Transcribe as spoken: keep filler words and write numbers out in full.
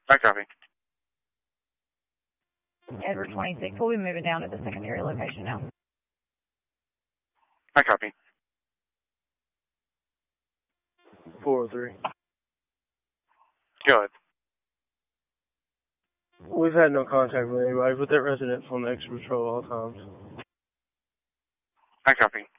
I copy. Edward twenty-six, we'll be moving down to the secondary location now. I copy. four oh three. Go ahead. We've had no contact with anybody, but that resident's on extra patrol all times. I copy.